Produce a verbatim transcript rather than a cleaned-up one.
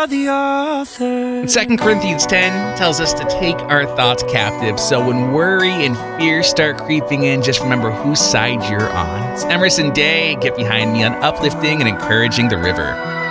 you're the author. Second Corinthians ten tells us to take our thoughts captive. So when worry and fear start creeping in, just remember whose side you're on. It's Emerson Day. Get behind me on uplifting and encouraging the river.